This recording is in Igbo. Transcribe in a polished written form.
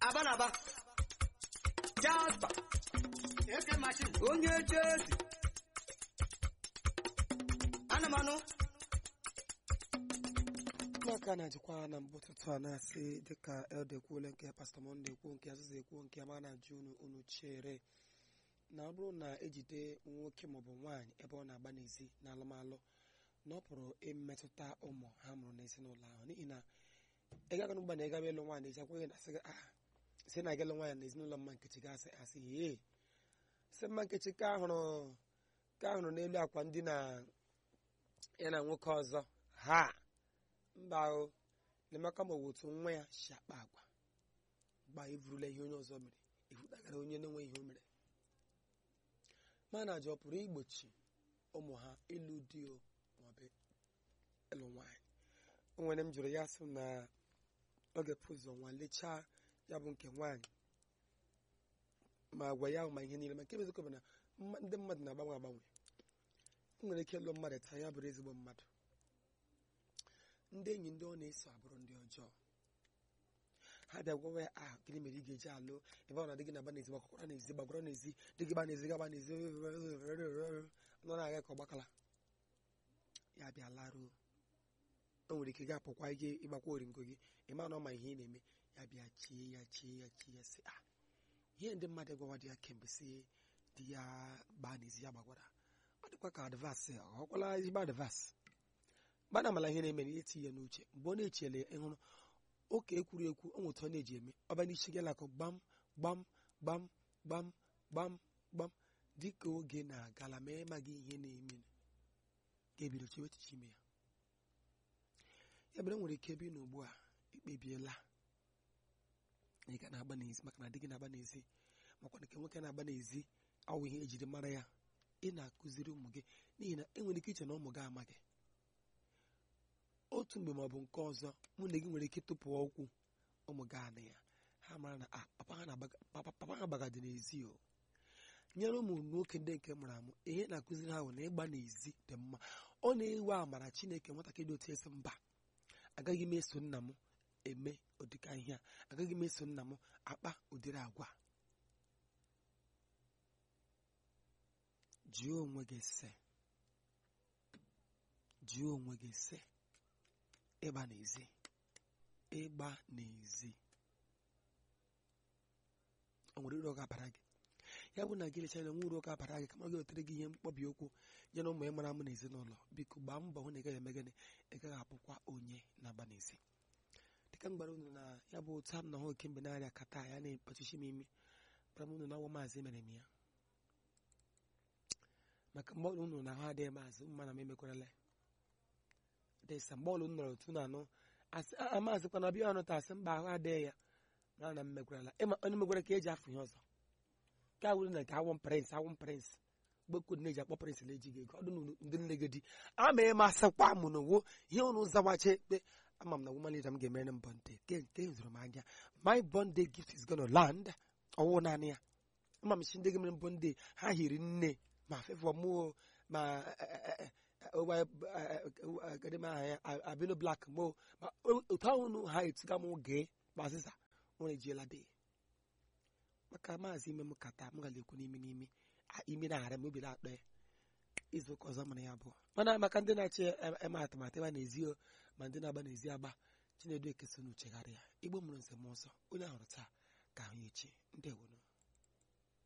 Abanaba. Jasper. Eke machine. Onye Chelsea. Anamano. Maka na-ajikwa na mbụ ụtụtụ a na-asị dịka elde kwuole nke Pastọ Monday kwuo nke azụzụ ekwuo nke ama na-ajụ unu chere na ọ bụrụ na ejide nwoke maọbụ nwaanyị ebe ọ na-agba n'ezi na alụmalụ na ọ pụrụ imetụta ụmụ ha mụrụ n'ezinụlọ ahụ n'ihi na ị gaghị n'ụgba na ịgaba ịlụ nwaanyị ezi akweghị na sị na gịlụ nwaanyị na ezinụlọ mma nkechi ga-asị asị ee sị mma nkechi ka ahụrụ n'elu akwa ndị na ya na nwoke ọzọ ha mba ahụ na-emeka ma otu nwa ya si akpa agwa gba evurula ihe onye ọzọ mere evutagara onye na-enwe ihe o mere mana ọ pụrụ igbochi ụmụ ha ịlụ di o maọbụ ịlụ nwaanyị. O nwere m jụrụ ya sị na oge pụzọ nwa lechaa ya bụ nke nwaanyị ma agwa ya ma ihe niile ma nke bezikọ bụ na ndị mmadụ na-agbanwe agbanwe. O nwere ike ịlụ mmadụ taa ya bụrụ ezigbo mmadụ, ndị enyi ndị ọ na-eso abụrụ ndị ọjọọ. Ha bịa gwawa ya gịnị mere ị ga-eji alụ ebe ọ na-adị gị na-agba n'ezi gbakwara n'ezi gbagoro n'ezi dị gị gba n'ezi gaba n'ezi nọ na-aga ka ọ gbakala ya bịa laruo. O nwere ike ga-apụkwa ike ịgbakwa oringo gị ịma na ọ ma ihe ị na-eme ya bịa chie ya sị ihe ndị mmadụ gwawa dị ya kemgbe si di ya gbaa n'ezi ya gbagwara ọ dịkwa ka advasị ọkwala ezigbo advasị gbana amala ihe na-eme na eti ya n'uche mgbe ọ na-echiele ịhụrụ oke ekwuru ekwu o nweta ọ na-eji eme ọba n'isi gị lakọ gbam gbam gbam gbam gbam gbam dịka oge na-agala ma ịmaghị ihe na-eme ga-ebido chewe echiche ime ya bere nwere ike ebe ị na ugbu a ikpebiela ị ga na-agba n'ezi maka na di gị na-agba n'ezi makwa nke nwoke na-agba n'ezi awụ ihe ejiri mara ya. Ị na-akụziri ụmụ gị n'ihi na enwere ike iche na ụmụ gị amaghị otu mgbe maọbụ nke ọzọ mụ na gị nwere ike ịtụpụ okwu ụmụ gị anị ya ha mara na papa ha gbagadị n'ezi o. Nyere ụmụ nwoke ndị nke mụrụ amụ ihe na-akụziri ha bụ na ịgba n'ezi dị mma. Ọ na-ewe amara Chineke nwatakịrị dị otu esi mba agaghị m eso nna m eme ụdịka ihe a, agaghị m eso nna m akpa ụdịrị agwa. Jụọ onwe gị sị ịgba n'ezi o nwere uru ọ ga-abara gị. Ya bụ na gị lechara nwe uru ọ ga-abara gị kama ọ ga-ewetere gị ihe mkpọbi okwu nye na ụmụ ya mara amụ n'ezinụlọ. Biko gbaa mbọ hụ na ị gaghị eme gịnị, ị gaghị abụkwa onye na-agba n'ezi. Dịka m gwara unu na ya bụ otu a m na hụ kemgbe na-arịa kata ya na-ekpachichi m imi gwara m unu na ọwa maazị mere m ya maka mgbe ọrụ unu na ahụ adịghị maazị mma na m emekwarala desa mgbe ọrụ nọrọ otu na anụ maazị kwana bịa ọnụ taa asị mba ahụ adịghị ya mara na m megwarala ịma onye megwara ka eji afọ ihe ọzọ ka wuru na nke awụm prins gbekwo na-eji akpọ prins na ejighị ego ọdụ ndị nlegedi ama ịmasịkwa m n'owo ihe ụnụ zawache ekpe ama m na woman leader m ga-emere m bọnde nke zụrụ m anya my birthday gift is gonna land ọwụ naanị ya. Ama m si ndị ga-emere m bọnde ha hiri nne ma fefọ mụọ ma abino black mo ma otu ahụ ha etuga m oge ma azịza nwere ejiela dị maka maazị ime m kata m gara ekwu n'imi imi na-aghara m obi na-akpọ ya izu ụka ọzọ mara ya abụọ mana maka ndị na-achị eme atụmatụ ebe n'ezi ma ndị na-agba n'ezi agba Chinedu ekesa n'uchegharị ya Igbo mụrụ nze m ọzọ onye ahụrụ taa ka ahụ echi. Ndewo.